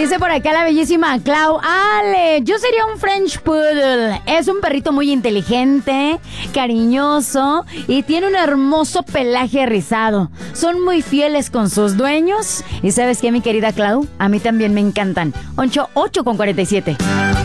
Dice por acá la bellísima Clau. Ale, yo sería un French Poodle. Es un perrito muy inteligente, cariñoso y tiene un hermoso pelaje rizado. Son muy fieles con sus dueños. Y ¿sabes qué, mi querida Clau? A mí también me encantan. 8 con 47.